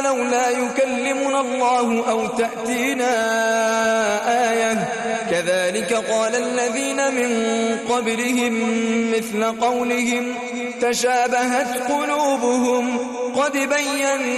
لولا يكلمنا الله أو تأتينا آية كذلك قال الذين من قبلهم مثل قولهم تشابهت قلوبهم قد بينا